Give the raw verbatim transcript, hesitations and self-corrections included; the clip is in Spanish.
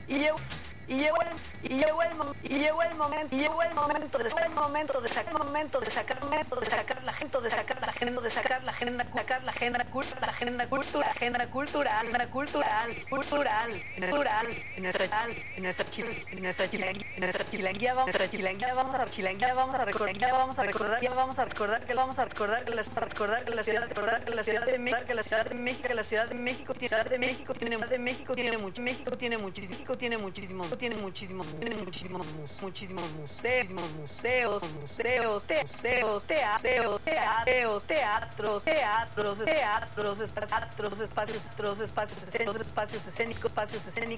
y llegó y llegó el y llegó el y llegó el momento y llegó el momento de el momento de sacar el momento de sacar momento de sacar la gente de sacar la agenda de sacar la agenda sacar la agenda cultural la agenda cultural agenda cultural agenda cultural cultural cultural en nuestra en nuestra chile en nuestra chilanguía en nuestra chilanguía vamos a chilanguía vamos a chilanguía vamos a recordar vamos a recordar ya vamos a recordar que vamos a recordar que las recordar que la ciudad recordar que la ciudad de México que la ciudad de México que la ciudad de México tiene ciudad de México tiene de México tiene mucho México tiene muchísimo México tiene muchísimo tiene muchísimo tiene muchísimos muchísimos museos museos museos museos teatros teatros teatros teatros teatros espacios espacios espacios espacios escénicos espacios escénicos espacios escénicos